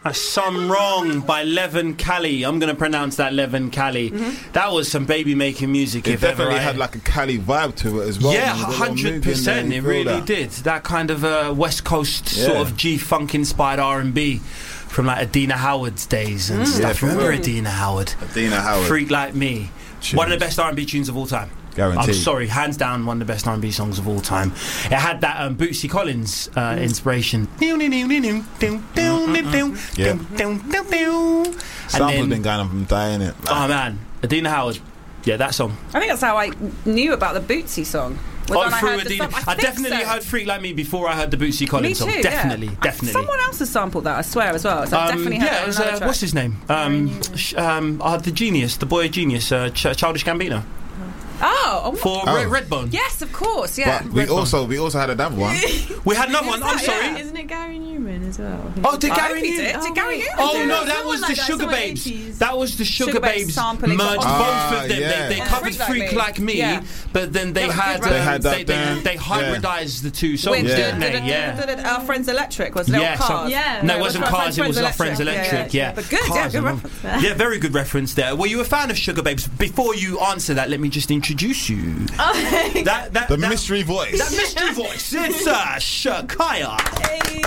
Some Wrong by Levin Cali. I'm going to pronounce that Levin Cali. That was some baby making music. It definitely had like a Cali vibe to it as well. Yeah, 100%. It really did. That kind of West Coast sort of G-funk inspired R&B from like Adina Howard's days and stuff. Remember Adina Howard? Adina Howard. Freak Like Me. One of the best R&B tunes of all time. Guaranteed. I'm sorry, hands down, one of the best R&B songs of all time. It had that Bootsy Collins inspiration. Sample's been going on from dying it. Oh man, Adina Howard. Yeah, that song. I think that's how I knew about the Bootsy song. I definitely heard Freak Like Me before I heard the Bootsy Collins song. Definitely. Someone else has sampled that, I swear, as well. So I've definitely heard it on another track. What's his name? The genius, the boy genius, Childish Gambino. For Redbone. Yes, of course. Yeah. But we also had another one. We had another one. I'm sorry. Yeah. Isn't it Gary Newman as well? Oh, did Gary Newman? Did Gary Newman? Oh no, that was the Sugar Babes. That was the Sugar Babes merged both of them. They covered Freak Like Me, but then they hybridized the two songs, didn't they? Yeah. Our Friends Electric was Little Cars. No, it wasn't Cars. It was Our Friends Electric. Yeah. But good. Yeah, good reference there. Yeah, very good reference there. Were you a fan of Sugar Babes? Before you answer that, let me just introduce you. The mystery voice. That mystery voice. It's Shakaya. Hey.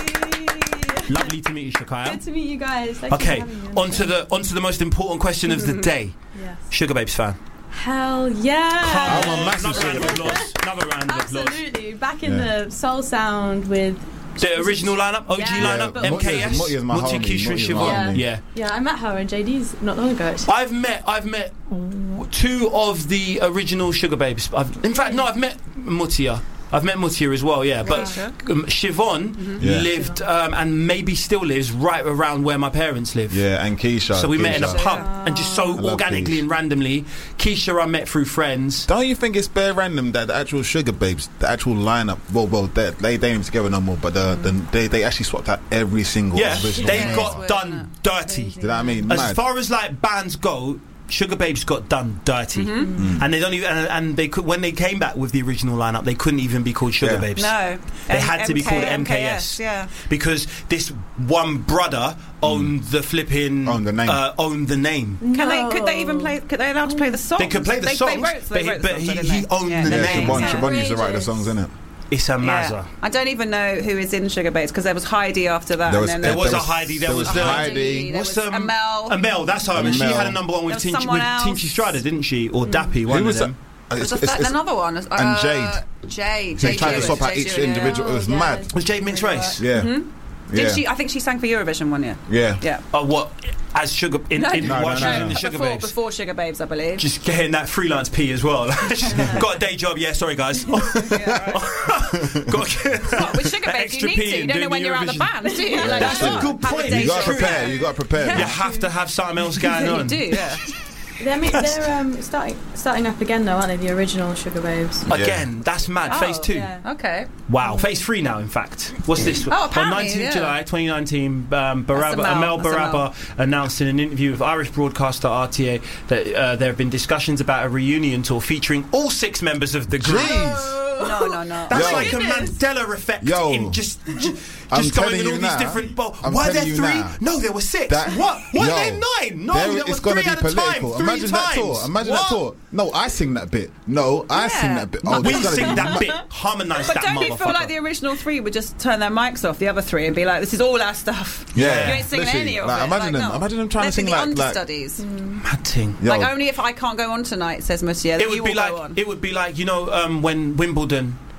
Lovely to meet you, Shakaya. Good to meet you guys. Thanks onto the most important question of the day. Yes. Sugar Babes fan. Hell yeah. I'm a massive Another round of applause. Another round of applause. Absolutely. Back in the soul sound with the original lineup, OG lineup, MKS, Muti, Keisha, and Siobhan. Yeah, I met her in JD's not long ago. I've met two of the original Sugar Babes. I've met Mutia. I've met Mutia as well, but Siobhan lived and maybe still lives right around where my parents live. Yeah, and Keisha. So we met in a pub and just so organically and randomly. Keisha I met through friends. Don't you think it's bare random that the actual Sugar Babes, the actual lineup, they ain't together no more, but they actually swapped out every single original. They got done dirty. Do you know what I mean? As far as like bands go, Sugar Babes got done dirty, and they don't even. And they could, when they came back with the original lineup, they couldn't even be called Sugar Babes. No, they had to be called MKS. Yeah, because this one brother owned the flipping owned the name. Could they even play? Could they allowed to play the songs? They could play the songs, but he owned the name. Siobhan used to write the songs, innit? It's a mazza. I don't even know who is in Sugar Babes because there was Heidi after that. There was a Heidi. There was Heidi. There was Amel. Amel, that's her. And she had a number one with Tinky Strada, didn't she? Or Dappy, one of them. Another one. And Jade. Jade. They tried to swap out each individual. It was mad. Was Jade Mince Race? Yeah. Did she? I think she sang for Eurovision one year. Yeah. Oh, what? As Sugar in the Sugar Babes? Before Sugar Babes, I believe. Just getting that freelance P as well. Got a day job, sorry guys. Got with Sugar Babes, you need to. You don't know when you're out of the band, do you? That's a good point. You got to prepare. You have to have something else going on. You do, yeah. They're starting up again though, aren't they? The original Sugar Babes. Again, that's mad. Phase 2. Yeah. Okay. Wow. Phase 3 now, in fact. What's this? On 19th July 2019, Amel Baraba announced in an interview with Irish broadcaster RTA that there have been discussions about a reunion tour featuring all 6 members of the group. No. That's like a Mandela effect. Just going in all these different. Were there 3? No, there were 6. What? Were there 9? No, there were 3 at a time. Imagine that tour. No, I sing that bit. I sing that bit. We sing that bit. Harmonise that motherfucker. But don't you feel like the original 3 would just turn their mics off, the other 3, and be like, this is all our stuff. Yeah. You ain't singing any of it. Imagine them trying to sing like understudies. Mad thing. Like, only if I can't go on tonight, says Monsieur, it would be like, when Wimbledon